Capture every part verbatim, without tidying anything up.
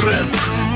Автопортрет.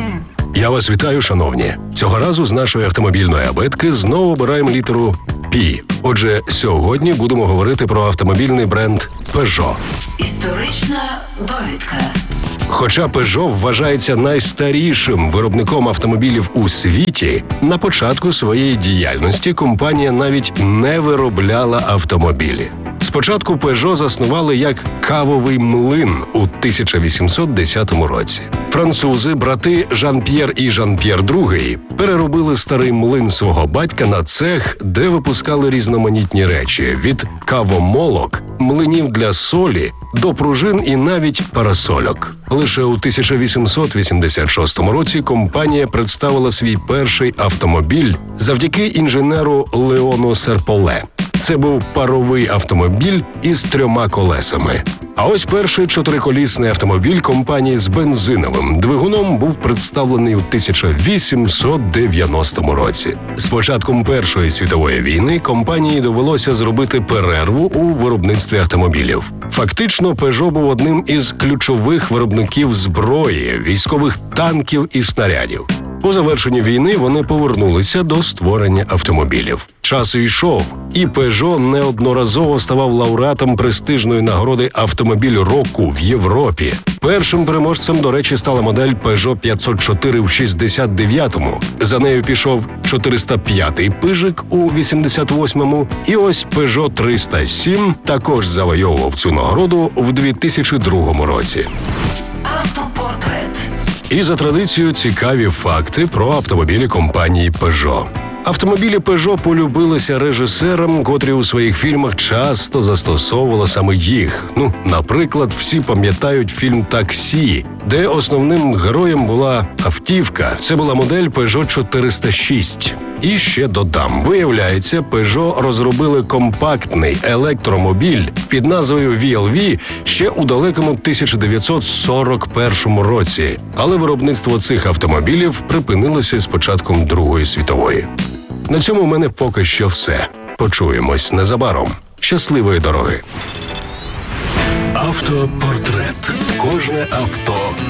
Я вас вітаю, шановні. Цього разу з нашої автомобільної абетки знову обираємо літеру «Пі». Отже, сьогодні будемо говорити про автомобільний бренд Peugeot. Історична довідка. Хоча Peugeot вважається найстарішим виробником автомобілів у світі, на початку своєї діяльності компанія навіть не виробляла автомобілі. Спочатку Peugeot заснували як кавовий млин у тисяча вісімсот десятому році. Французи, брати Жан-П'єр і Жан-П'єр другий, переробили старий млин свого батька на цех, де випускали різноманітні речі – від кавомолок, млинів для солі до пружин і навіть парасольок. Лише у тисяча вісімсот вісімдесят шостому році компанія представила свій перший автомобіль завдяки інженеру Леону Серполе. Це був паровий автомобіль із трьома колесами. А ось перший чотириколісний автомобіль компанії з бензиновим двигуном був представлений у тисяча вісімсот дев'яностому році. З початком Першої світової війни компанії довелося зробити перерву у виробництві автомобілів. Фактично, Peugeot був одним із ключових виробників зброї, військових танків і снарядів. По завершенні війни вони повернулися до створення автомобілів. Час йшов, і Peugeot неодноразово ставав лауреатом престижної нагороди «Автомобіль року» в Європі. Першим переможцем, до речі, стала модель Peugeot п'ятсот чотири в шістдесят дев'ятому. За нею пішов чотириста п'ятий пижик у вісімдесят восьмому. І ось Peugeot триста сім також завойовував цю нагороду в дві тисячі другому році. Автопортрет. І за традицією цікаві факти про автомобілі компанії Peugeot. Автомобілі Peugeot полюбилися режисерам, котрі у своїх фільмах часто застосовували саме їх. Ну, наприклад, всі пам'ятають фільм «Таксі», де основним героєм була автівка. Це була модель Peugeot чотириста шість. І ще додам, виявляється, Peugeot розробили компактний електромобіль під назвою ві ел ві ще у далекому тисяча дев'ятсот сорок першому році. Але виробництво цих автомобілів припинилося з початком Другої світової. На цьому в мене поки що все. Почуємось незабаром. Щасливої дороги! Автопортрет. Кожне авто